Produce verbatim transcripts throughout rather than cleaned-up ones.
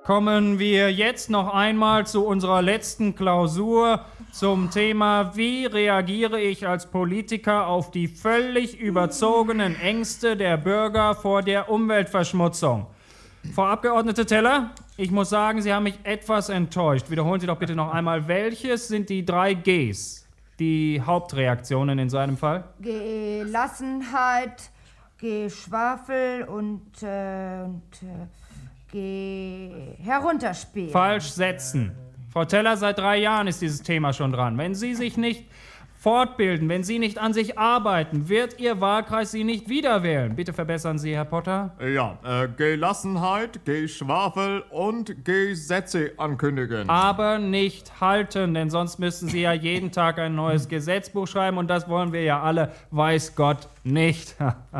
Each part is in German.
kommen wir jetzt noch einmal zu unserer letzten Klausur zum Thema: Wie reagiere ich als Politiker auf die völlig überzogenen Ängste der Bürger vor der Umweltverschmutzung? Frau Abgeordnete Teller, ich muss sagen, Sie haben mich etwas enttäuscht. Wiederholen Sie doch bitte noch einmal, welches sind die drei Gs, die Hauptreaktionen in so einem Fall? Gelassenheit, Geschwafel und, äh, und äh, Ge herunterspielen. Falsch setzen. Frau Teller, seit drei Jahren ist dieses Thema schon dran. Wenn Sie sich nicht fortbilden, wenn Sie nicht an sich arbeiten, wird Ihr Wahlkreis Sie nicht wiederwählen. Bitte verbessern Sie, Herr Potter. Ja, äh, Gelassenheit, Geschwafel und Gesetze ankündigen. Aber nicht halten, denn sonst müssten Sie ja jeden Tag ein neues Gesetzbuch schreiben und das wollen wir ja alle, weiß Gott, nicht.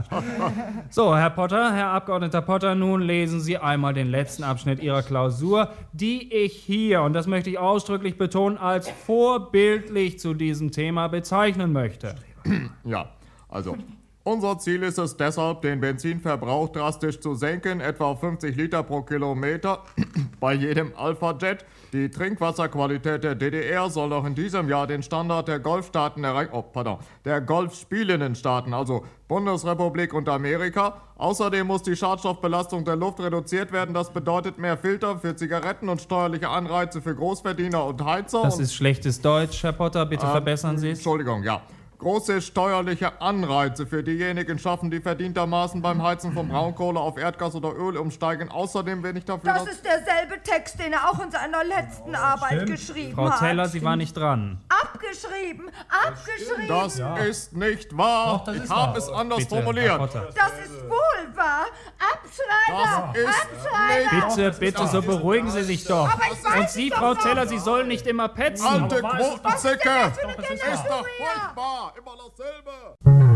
So, Herr Potter, Herr Abgeordneter Potter, nun lesen Sie einmal den letzten Abschnitt Ihrer Klausur, die ich hier, und das möchte ich ausdrücklich betonen, als vorbildlich zu diesem Thema bezeichnen möchte. Ja, also, unser Ziel ist es deshalb, den Benzinverbrauch drastisch zu senken, etwa auf fünfzig Liter pro Kilometer bei jedem Alpha-Jet. Die Trinkwasserqualität der D D R soll noch in diesem Jahr den Standard der Golfstaaten erreichen, oh, pardon, der Golfspielenden Staaten, also Bundesrepublik und Amerika. Außerdem muss die Schadstoffbelastung der Luft reduziert werden. Das bedeutet mehr Filter für Zigaretten und steuerliche Anreize für Großverdiener und Heizer. Das und, ist schlechtes Deutsch, Herr Potter, bitte äh, verbessern Sie es. Entschuldigung, ja. Große steuerliche Anreize für diejenigen schaffen, die verdientermaßen beim Heizen von Braunkohle auf Erdgas oder Öl umsteigen. Außerdem bin ich dafür... Das ist derselbe Text, den er auch in seiner letzten Arbeit stimmt. geschrieben Frau hat. Teller, Sie war nicht dran. Abgeschrieben, abgeschrieben. Das Ja. ist nicht wahr. Doch, das ich ist habe wahr. es anders Bitte, Herr formuliert. Potter. Das ist wohl wahr. Abschreiber, Das ist Abschreiber. Bitte, bitte, so beruhigen Sie sich doch. Aber ich weiß Und Sie, es Frau doch Teller, noch. Sie sollen nicht immer petzen. Alte Aber was ist das? Quotenzicke! Was ist denn das für eine Ist doch Generator? furchtbar! Immer dasselbe!